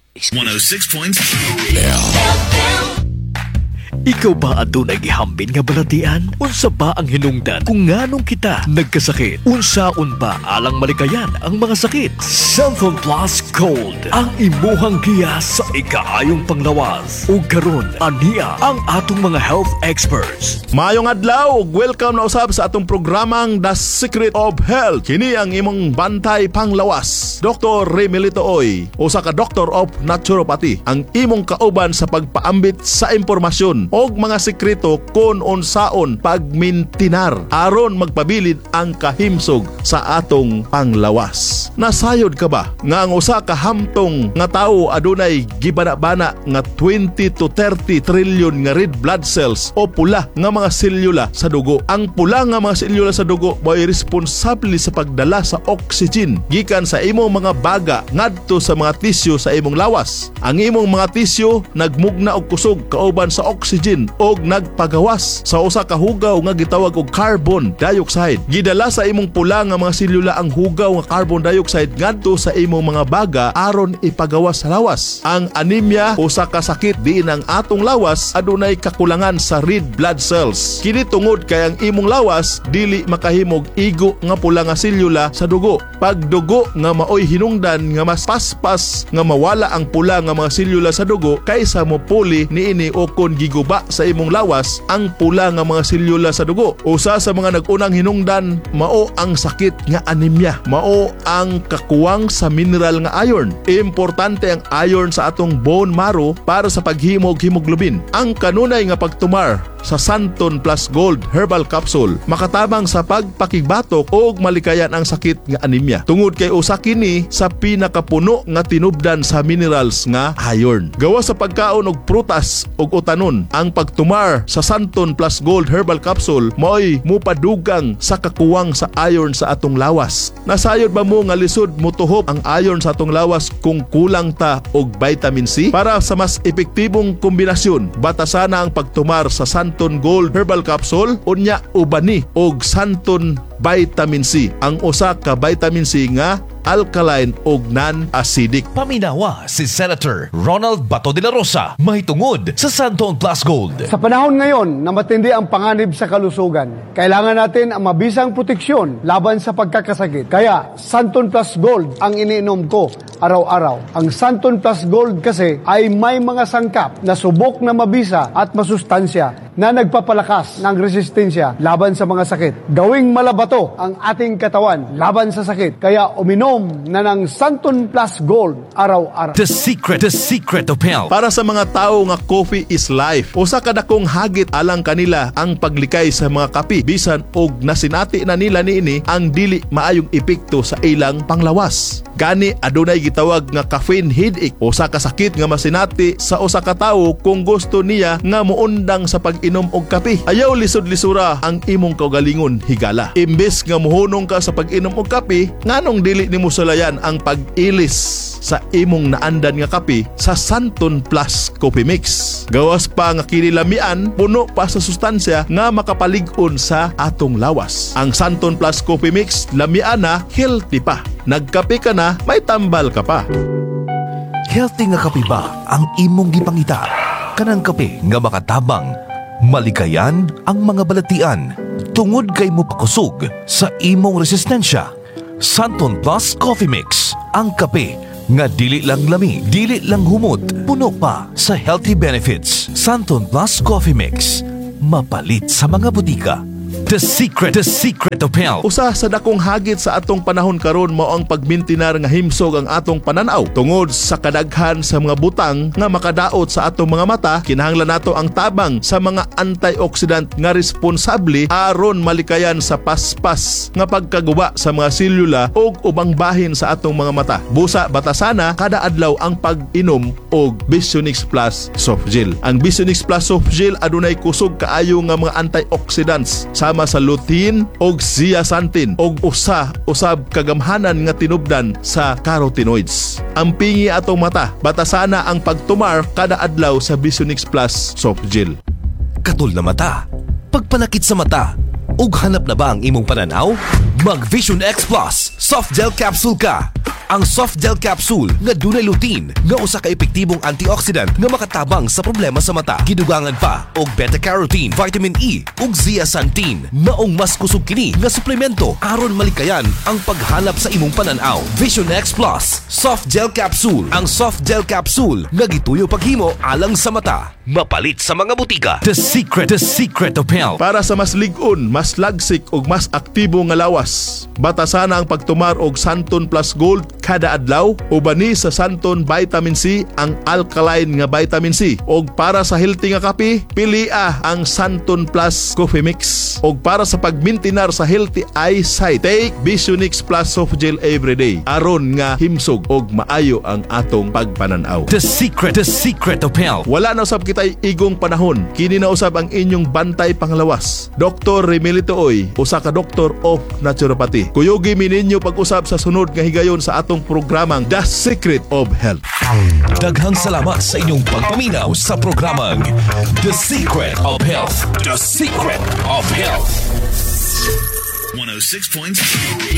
106.3 Ikaw ba adunay gihambin nga balatian? Unsa ba ang hinungdan kung nganong kita nagkasakit? Unsaon ba alang malikayan ang mga sakit? Cellphone Plus Gold ang imuhang giya sa ikaayong panglawas. Ug karon aniya ang atong mga health experts. Maayong adlaw, welcome na usab sa atong programang The Secret of Health. Kini ang imong bantay panglawas. Dr. Remelito Oy, usa ka doctor of naturopathy, ang imong kauban sa pagpaambit sa impormasyon og mga sekreto kung unsaon pagmintinar aron magpabilin ang kahimsog sa atong panglawas. Nasayod ka ba nga ang usa ka hamtong nga tawo adunay gibana-bana nga 20 to 30 trillion nga red blood cells o pula nga mga selula sa dugo. Ang pula nga mga selula sa dugo mo'y responsable sa pagdala sa oxygen gikan sa imong mga baga ngadto sa mga tisyo sa imong lawas. Ang imong mga tisyo nagmugna og kusog kauban sa oxygen og nagpagawas sa usa ka hugaw nga gitawag og carbon dioxide. Gidala sa imong pula nga mga selula ang hugaw nga carbon dioxide ngadto sa imong mga baga aron ipagawas sa lawas. Ang anemia usa ka sakit diin ang atong lawas adunay kakulangan sa red blood cells. Kini tungod kay ang imong lawas dili makahimog igo nga pula nga selula sa dugo. Pagdugo nga maoy hinungdan nga mas paspas nga mawala ang pula nga mga selula sa dugo kaysa mopuli niini o kon giguba sa imong lawas ang pula nga mga selula sa dugo. Usa sa mga nag-unang hinungdan mao ang sakit nga anemia. Mao ang kakuwang sa mineral nga iron. Importante ang iron sa atong bone marrow para sa paghimog hemoglobin. Ang kanunay nga pagtumar sa Santon Plus Gold Herbal Capsule makatabang sa pagpakigbatok o malikayan ang sakit nga anemia. Tungod kay usa kini sa pinakapuno nga tinubdan sa minerals nga iron. Gawa sa pagkaon og prutas ug utanon, ang pagtumar sa Santon Plus Gold Herbal Capsule mo'y mupadugang sa kakuwang sa iron sa atong lawas. Nasayod ba mo nga lisod mutuhop ang iron sa atong lawas kung kulang ta og vitamin C? Para sa mas epektibong kombinasyon, batasana ang pagtumar sa Santon Gold Herbal Capsule unya ubani og Santon Vitamin C, ang usa ka vitamin C nga alkaline ug non-acidic. Paminawa si Senator Ronald Bato de la Rosa, mahitungod sa Santon Plus Gold. Sa panahon ngayon na matindi ang panganib sa kalusugan, kailangan natin ang mabisang proteksyon laban sa pagkakasakit. Kaya Santon Plus Gold ang iniinom ko araw-araw. Ang Santon Plus Gold kasi ay may mga sangkap na subok na mabisa at masustansya na nagpapalakas ng resistensya laban sa mga sakit. Gawing malabato ang ating katawan laban sa sakit. Kaya uminom na ng Santon Plus Gold araw-araw. The secret of health. Para sa mga tao nga coffee is life, usa ka dakong hagit alang kanila ang paglikay sa mga kape bisan og nasinati na nila niini ang dili maayong epekto sa ilang panglawas. Gani adunay gitawag nga caffeine headache, usa ka sakit nga masinati sa usa ka tawo kung gusto niya nga muundang sa pag-inom og kape. Ayaw lisod-lisura ang imong kaugalingon higala. Imbes nga muhunong ka sa pag-inom og kape, nganong dili nimo sulayan ang pag-ilis sa imong naandan nga kape sa Santon Plus Coffee Mix. Gawas pa nga kini lamian, puno pa sa sustansya nga makapalig-on sa atong lawas. Ang Santon Plus Coffee Mix lamian na healthy pa. Nagkape ka na, may tambal ka pa. Healthy nga kape ba ang imong gipangita? Kanang kape nga makatabang, malikayan ang mga balatian tungod kay mo pakusog sa imong resistensya. Santon Plus Coffee Mix, ang kape nga dili lang lami, dili lang humot, puno pa sa healthy benefits. Santon Plus Coffee Mix, mapalit sa mga butika. The secret of health. Usa sa dakong hagit sa atong panahon karon mao ang pagmintinar nga himsog ang atong pananaw. Tungod sa kadaghan sa mga butang nga makadaot sa atong mga mata, kinahanglan nato ang tabang sa mga antioxidant nga responsable aron malikayan sa paspas nga pagkaguba sa mga selula ug ubang bahin sa atong mga mata. Busa batasana kada adlaw ang pag-inom og Visionix Plus Soft Gel. Ang Visionix Plus Soft Gel adunay kusog kaayo nga mga antioxidants sama sa lutein og zeaxanthin og usab kagamhanan nga tinubdan sa carotenoids. Ang pingi atong mata, batasana ang pagtumar kada adlaw sa Visionix Plus Soft Gel. Katul na mata, pagpanakit sa mata, ug hanap na ba ang imong pananaw? Mag Vision X Plus Soft Gel Capsule ka. ang soft gel capsule nga dunay lutein nga usa ka epektibong antioxidant nga makatabang sa problema sa mata. Gidugangan pa og beta-carotene, vitamin E ug zeaxanthin maong mas kusog kini nga suplemento aron malikayan ang paghanap sa imong pananaw. Vision X Plus soft gel capsule, ang soft gel capsule nga gituyo paghimo alang sa mata. Mapalit sa mga butika. The secret of health. Para sa mas lig-on, mas lagsik ug mas aktibo nga lawas, batasana ang pagtumar og Santon Plus Gold kada adlaw, ubani sa Santon Vitamin C ang alkaline nga vitamin C. Og para sa healthy nga kape, pilia ang Santon Plus Coffee Mix. Og para sa pagmintinar sa healthy eyesight, take Vision X Plus Soft Gel everyday aron nga himsog og maayo ang atong pagpananaw. The secret of health. Wala na usab kitay igong panahon. Kini na usab ang inyong bantay panglawas. Dr. Remelito Oy, usa ka doktor of naturopathy. Kuyugi mi ninyo pag-usab sa sunod nga higayon sa atong programang The Secret of Health. Daghang salamat sa inyong pagpaminaw sa programang The Secret of Health. The Secret of Health. 106.3